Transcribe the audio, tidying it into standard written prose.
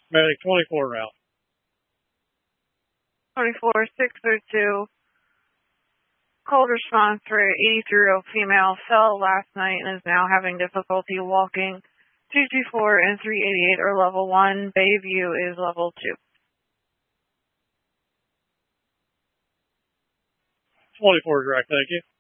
Medic 24 route. 24-602. Cold response for 83-year-old female fell last night and is now having difficulty walking. 224 and 388 are level 1. Bayview is level 2. 24 direct, thank you.